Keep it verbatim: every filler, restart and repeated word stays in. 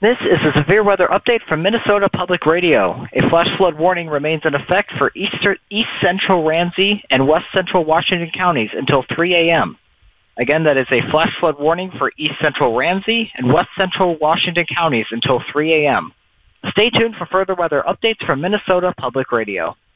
This is a severe weather update from Minnesota Public Radio. A flash flood warning remains in effect for Easter, East Central Ramsey and West Central Washington counties until three a.m. Again, that is a flash flood warning for East Central Ramsey and West Central Washington counties until three a.m. Stay tuned for further weather updates from Minnesota Public Radio.